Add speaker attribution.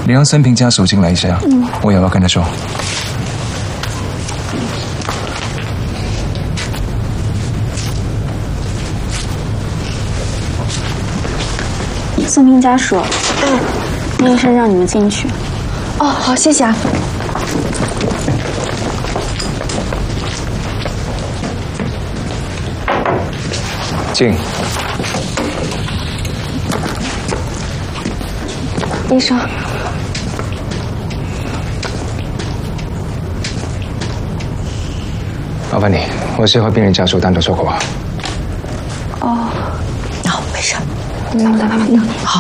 Speaker 1: 你让森平家属进来一下，我也要跟他说。
Speaker 2: 森平家属，那医生让你们进去。
Speaker 3: 哦，好，谢谢啊。
Speaker 1: 进。
Speaker 3: 医生，
Speaker 1: 麻烦你，我是和病人家属单独说过话。
Speaker 3: 哦，没事。
Speaker 2: 慢点，慢点。
Speaker 3: 好。